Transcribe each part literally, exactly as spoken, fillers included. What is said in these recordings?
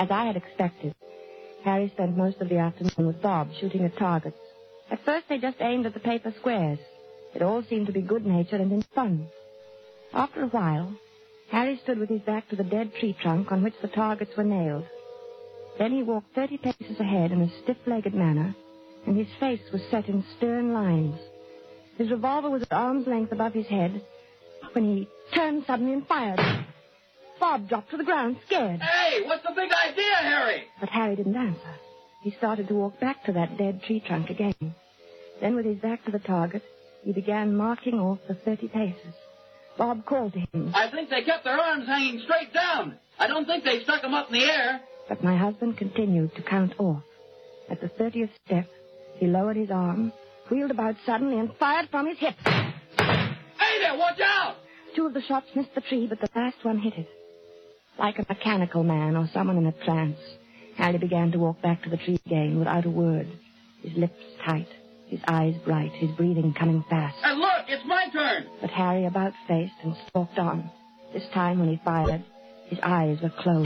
As I had expected, Harry spent most of the afternoon with Bob shooting at targets. At first they just aimed at the paper squares. It all seemed to be good-natured and in fun. After a while, Harry stood with his back to the dead tree trunk on which the targets were nailed. Then he walked thirty paces ahead in a stiff-legged manner, and his face was set in stern lines. His revolver was at arm's length above his head when he turned suddenly and fired. Bob dropped to the ground, scared. Hey, what's the big idea, Harry? But Harry didn't answer. He started to walk back to that dead tree trunk again. Then, with his back to the target, he began marking off the thirty paces. Bob called to him. I think they kept their arms hanging straight down. I don't think they stuck them up in the air. But my husband continued to count off. At the thirtieth step, he lowered his arm, wheeled about suddenly, and fired from his hips. Hey there, watch out! Two of the shots missed the tree, but the last one hit it. Like a mechanical man or someone in a trance, Harry began to walk back to the tree again without a word, his lips tight, his eyes bright, his breathing coming fast. And look, it's my turn! But Harry about-faced and stalked on. This time when he fired, his eyes were closed.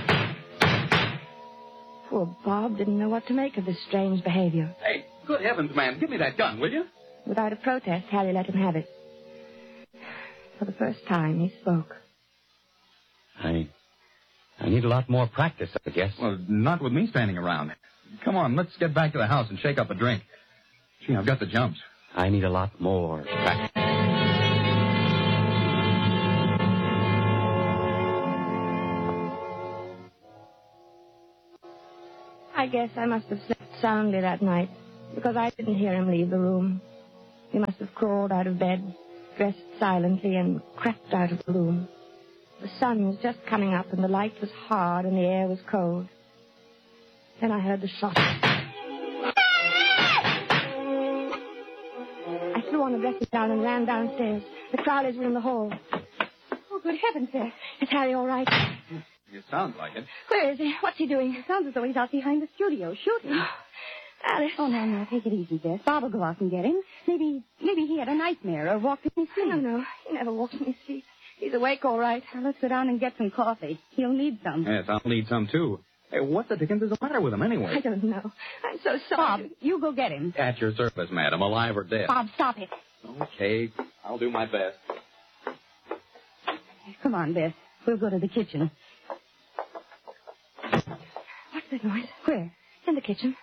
Poor Bob didn't know what to make of this strange behavior. Hey, good heavens, man, give me that gun, will you? Without a protest, Harry let him have it. For the first time, he spoke. I... I need a lot more practice, I guess. Well, not with me standing around. Come on, let's get back to the house and shake up a drink. Gee, I've got the jumps. I need a lot more practice. I guess I must have slept soundly that night, because I didn't hear him leave the room. He must have crawled out of bed, dressed silently, and crept out of the room. The sun was just coming up, and the light was hard, and the air was cold. Then I heard the shot. I threw on the dressing gown and ran downstairs. The Crowleys were in the hall. Oh, good heavens, sir. Is Harry all right? It sounds like it. Where is he? What's he doing? It sounds as though he's out behind the studio shooting. Alice. Oh, no, no. Take it easy, Bess. Bob will go out and get him. Maybe maybe he had a nightmare or walked in his sleep. No, no. He never walks in his sleep. He's awake all right. Now, let's go down and get some coffee. He'll need some. Yes, I'll need some, too. Hey, what the dickens is the matter with him, anyway? I don't know. I'm so sorry. Bob, you go get him. At your service, madam, alive or dead. Bob, stop it. Okay, I'll do my best. Come on, Bess. We'll go to the kitchen. What's that noise? Where? In the kitchen.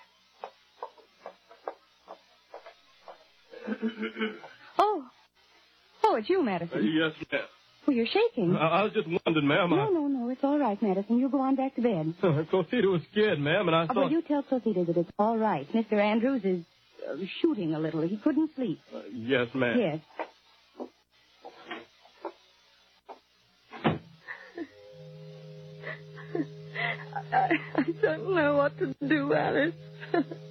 Oh. Oh, it's you, Madison. Uh, yes, ma'am. Well, you're shaking. I, I was just wondering, ma'am. No, I... no, no. It's all right, Madison. You go on back to bed. Cosita was scared, ma'am, and I Oh, thought... well, you tell Cosita that it's all right. Mister Andrews is uh, shooting a little. He couldn't sleep. Uh, yes, ma'am. Yes. I, I don't know what to do, Alice.